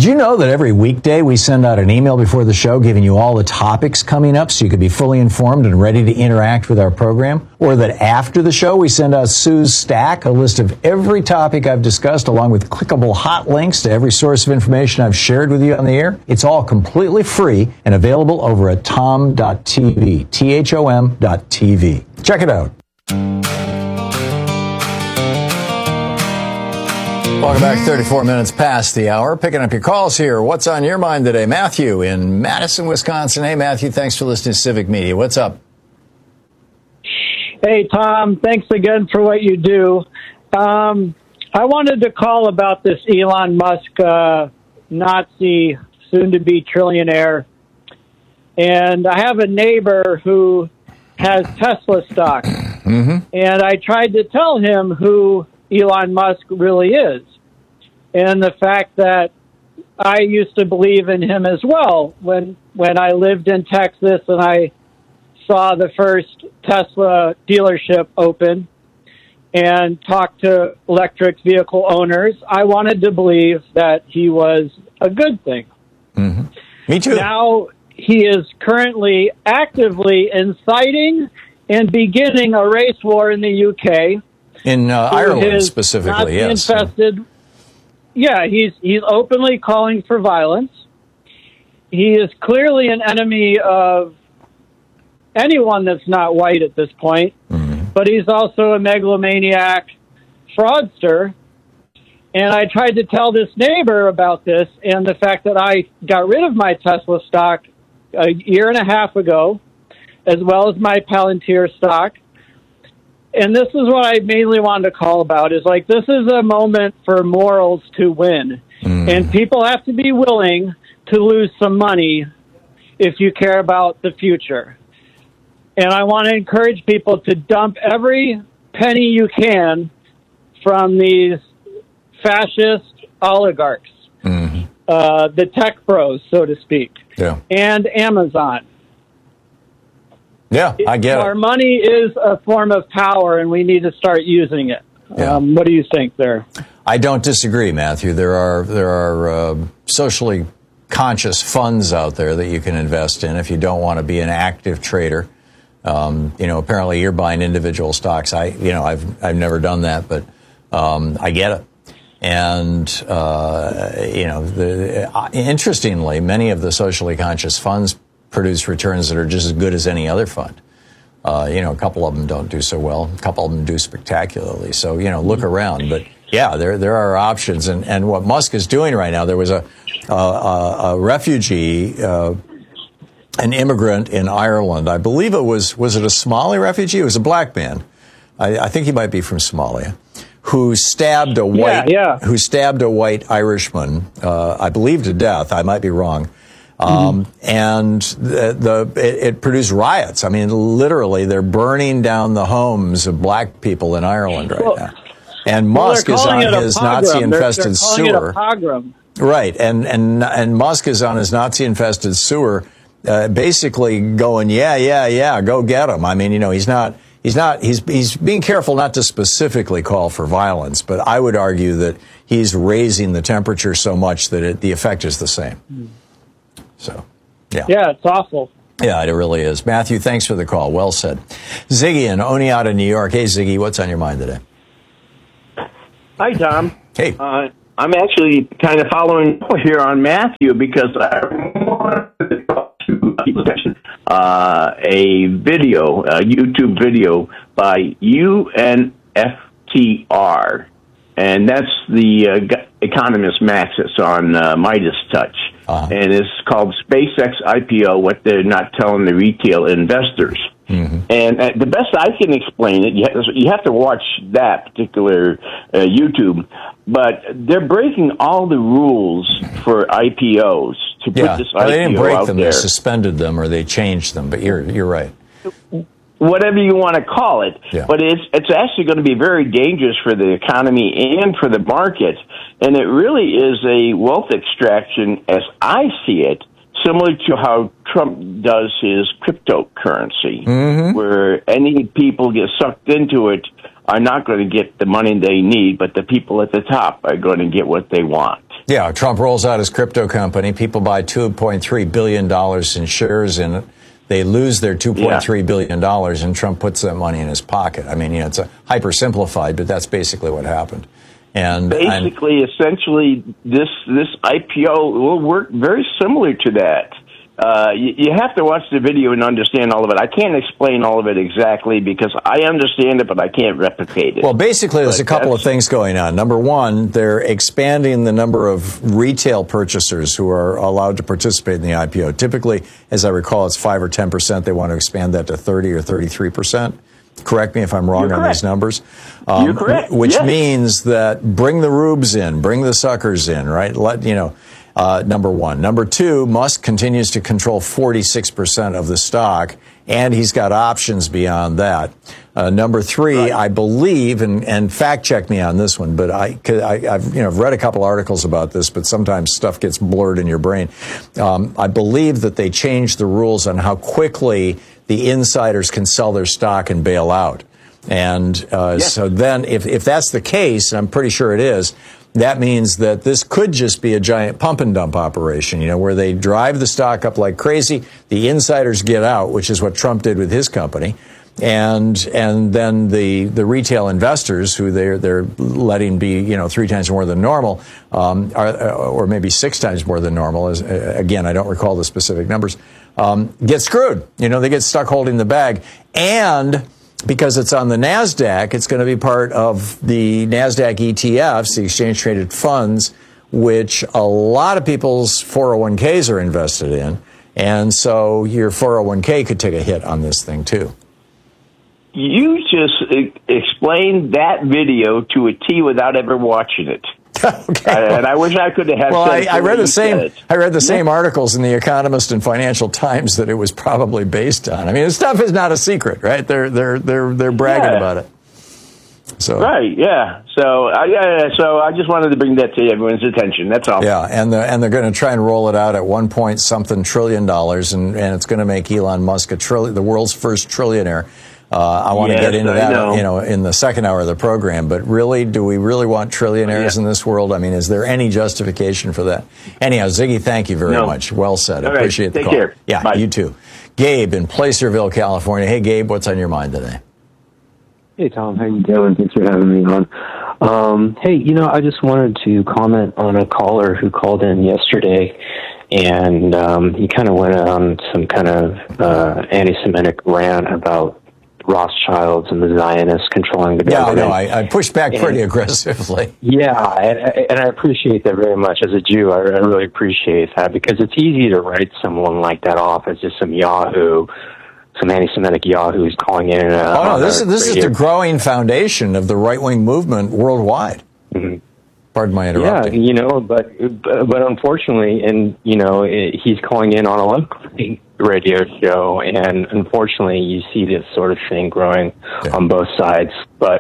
you know that every weekday we send out an email before the show giving you all the topics coming up so you can be fully informed and ready to interact with our program? Or that after the show we send out Sue's Stack, a list of every topic I've discussed along with clickable hot links to every source of information I've shared with you on the air? It's all completely free and available over at tom.tv, THOM.tv. Check it out. Welcome back, 34 minutes past the hour. Picking up your calls here. What's on your mind today? Matthew in Madison, Wisconsin. Hey, Matthew, thanks for listening to Civic Media. What's up? Hey, Tom. Thanks again for what you do. I wanted to call about this Elon Musk Nazi, soon-to-be trillionaire. And I have a neighbor who has Tesla stock. Mm-hmm. And I tried to tell him who Elon Musk really is. And the fact that I used to believe in him as well when I lived in Texas and I saw the first Tesla dealership open and talked to electric vehicle owners, I wanted to believe that he was a good thing. Mm-hmm. Me too. Now he is currently actively inciting and beginning a race war in the UK. In Ireland specifically, yes. Infested. Yeah, he's openly calling for violence. He is clearly an enemy of anyone that's not white at this point, but he's also a megalomaniac fraudster. And I tried to tell this neighbor about this and the fact that I got rid of my Tesla stock a year and a half ago, as well as my Palantir stock. And this is what I mainly wanted to call about, is like, this is a moment for morals to win. And people have to be willing to lose some money if you care about the future. And I want to encourage people to dump every penny you can from these fascist oligarchs, the tech bros, so to speak, and Amazon. Yeah, I get it. Our money is a form of power, and we need to start using it. Yeah. What do you think there? I don't disagree, Matthew. There are socially conscious funds out there that you can invest in if you don't want to be an active trader. Apparently you're buying individual stocks. I've never done that, but I get it. And interestingly, many of the socially conscious funds produce returns that are just as good as any other fund. A couple of them don't do so well. A couple of them do spectacularly. So, look around. But, yeah, there are options. And what Musk is doing right now, there was a refugee, an immigrant in Ireland. I believe was it a Somali refugee? It was a black man. I think he might be from Somalia, who stabbed a white Irishman, I believe to death. I might be wrong. And it produced riots. I mean, literally, they're burning down the homes of black people in Ireland right now. And Musk is on his Nazi-infested sewer. Right, and Musk is on his Nazi-infested sewer, basically going, yeah, go get him. I mean, he's being careful not to specifically call for violence, but I would argue that he's raising the temperature so much that the effect is the same. So, yeah. Yeah, it's awful. Yeah, it really is. Matthew, thanks for the call. Well said. Ziggy in Oneonta, New York. Hey, Ziggy, what's on your mind today? Hi, Tom. Hey. I'm actually kind of following here on Matthew because I wanted to talk to a YouTube video by UNFTR, and that's the economist Max that's on Midas Touch. And it's called SpaceX IPO, what they're not telling the retail investors. And the best I can explain it, you have to watch that particular YouTube, but they're breaking all the rules for IPOs to put this IPO out there. They didn't break them, they suspended them or they changed them, but you're right. Whatever you want to call it, but it's actually going to be very dangerous for the economy and for the market, and it really is a wealth extraction, as I see it, similar to how Trump does his cryptocurrency, where any people get sucked into it are not going to get the money they need, but the people at the top are going to get what they want. Yeah, Trump rolls out his crypto company. People buy $2.3 billion in shares in it. They lose their $2.3 billion, and Trump puts that money in his pocket. I mean, it's a hyper-simplified, but that's basically what happened. And essentially, this IPO will work very similar to that. You have to watch the video and understand all of it. I can't explain all of it exactly because I understand it, but I can't replicate it. Well, basically, there's a couple of things going on. Number one, they're expanding the number of retail purchasers who are allowed to participate in the IPO. Typically, as I recall, it's 5 or 10%. They want to expand that to 30 or 33%. Correct me if I'm wrong on these numbers. You're correct. Which means that bring the rubes in, bring the suckers in, right? Number one. Number two, Musk continues to control 46% of the stock, and he's got options beyond that. Number three, I believe, and fact check me on this one, but I've read a couple articles about this, but sometimes stuff gets blurred in your brain. I believe that they changed the rules on how quickly the insiders can sell their stock and bail out. And so then if that's the case, and I'm pretty sure it is, that means that this could just be a giant pump and dump operation, where they drive the stock up like crazy, the insiders get out, which is what Trump did with his company, and then the retail investors, who they're letting be 3 times more than normal, or maybe 6 times more than normal. Again, I don't recall the specific numbers. Get screwed. They get stuck holding the bag, and because it's on the NASDAQ, it's going to be part of the NASDAQ ETFs, the exchange-traded funds, which a lot of people's 401ks are invested in. And so your 401k could take a hit on this thing, too. You just explained that video to a T without ever watching it. Okay. And I wish I could have had. Well, I read the same. I read the same articles in The Economist and Financial Times that it was probably based on. I mean, this stuff is not a secret, right? They're bragging about it. So right, yeah. So I just wanted to bring that to everyone's attention. That's all. Yeah, and they're going to try and roll it out at $1.something trillion, and it's going to make Elon Musk the world's first trillionaire. I want to get into that, in the second hour of the program. But really, do we really want trillionaires in this world? I mean, is there any justification for that? Anyhow, Ziggy, thank you very much. Well said. I appreciate the call. Take care. Yeah, bye. You too. Gabe in Placerville, California. Hey, Gabe, what's on your mind today? Hey, Tom. How you doing? Thanks for having me on. Hey, I just wanted to comment on a caller who called in yesterday, and he kind of went on some kind of anti-Semitic rant about Rothschilds and the Zionists controlling the government. Yeah, I pushed back pretty aggressively. Yeah, and I appreciate that very much. As a Jew, I really appreciate that, because it's easy to write someone like that off as just some Yahoo, some anti-Semitic Yahoo who's calling in. This is the growing foundation of the right-wing movement worldwide. Mm-hmm. Pardon my interrupting. Yeah, but unfortunately, and he's calling in on a local radio show, and unfortunately, you see this sort of thing growing on both sides. But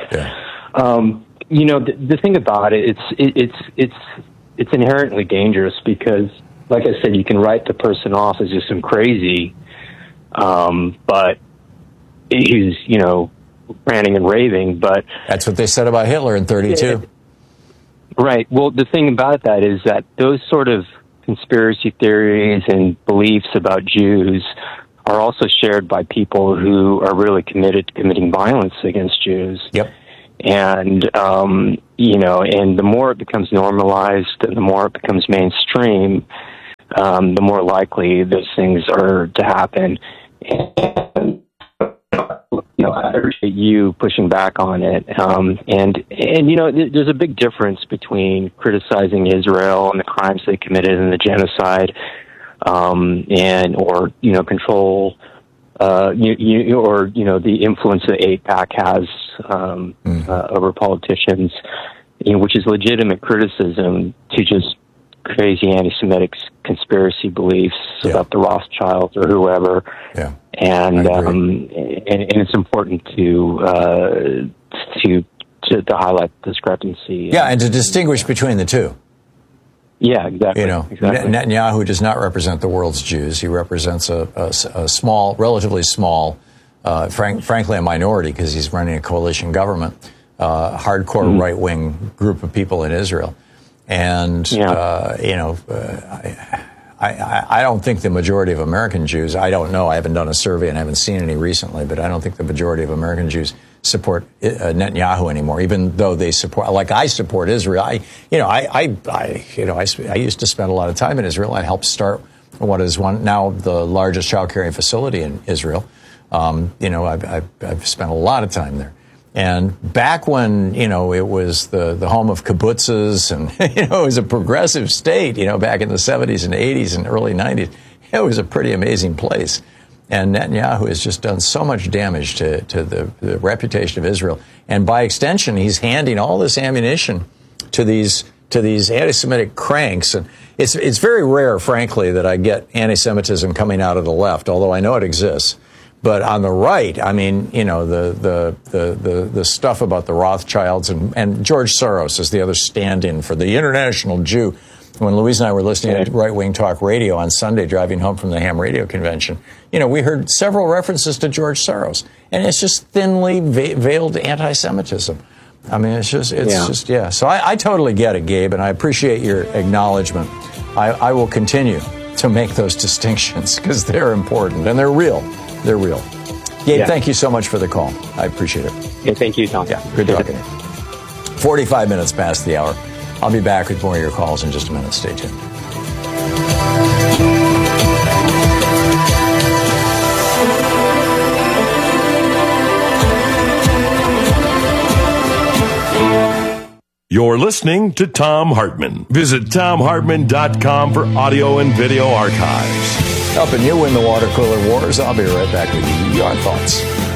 the thing about it, it's inherently dangerous, because, like I said, you can write the person off as just some crazy, but he's ranting and raving. But that's what they said about Hitler in 1932. Right. Well, the thing about that is that those sort of conspiracy theories and beliefs about Jews are also shared by people who are really committed to committing violence against Jews. Yep. And, and the more it becomes normalized and the more it becomes mainstream, the more likely those things are to happen. And, I appreciate you pushing back on it. And there's a big difference between criticizing Israel and the crimes they committed and the genocide, or control, the influence that AIPAC has over politicians, which is legitimate criticism, to just crazy anti-Semitic conspiracy beliefs about the Rothschilds or whoever. Yeah. And it's important to highlight the discrepancy. Yeah, and to distinguish between the two. Yeah, exactly. Exactly. Netanyahu does not represent the world's Jews. He represents a small, relatively small, frankly a minority, because he's running a coalition government, hardcore right-wing group of people in Israel. And, I don't think the majority of American Jews, I don't know, I haven't done a survey and I haven't seen any recently, but I don't think the majority of American Jews support Netanyahu anymore, even though they support, like I support Israel. I used to spend a lot of time in Israel. I helped start what is now the largest child caring facility in Israel. I've spent a lot of time there. And back when, it was the home of kibbutzes and, it was a progressive state, back in the 70s and 80s and early 90s, it was a pretty amazing place. And Netanyahu has just done so much damage to the reputation of Israel. And by extension, he's handing all this ammunition to these anti-Semitic cranks. And it's very rare, frankly, that I get anti-Semitism coming out of the left, although I know it exists. But on the right, I mean, the stuff about the Rothschilds and George Soros is the other stand-in for the international Jew. When Louise and I were listening to right-wing talk radio on Sunday, driving home from the ham radio convention, we heard several references to George Soros, and it's just thinly veiled anti-Semitism. I mean, it's just. So I totally get it, Gabe, and I appreciate your acknowledgement. I will continue to make those distinctions because they're important and they're real. They're real. Gabe, thank you so much for the call. I appreciate it. Yeah, thank you, Tom. Yeah, good talking to you. 45 minutes past the hour. I'll be back with more of your calls in just a minute. Stay tuned. You're listening to Thom Hartmann. Visit ThomHartmann.com for audio and video archives. Helping you win the water cooler wars. I'll be right back with your thoughts.